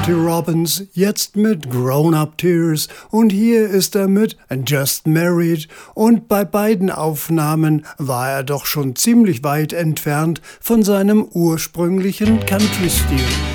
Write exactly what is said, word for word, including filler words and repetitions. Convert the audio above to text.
Marty Robbins, jetzt mit Grown Up Tears, und hier ist er mit Just Married, und bei beiden Aufnahmen war er doch schon ziemlich weit entfernt von seinem ursprünglichen Country-Stil.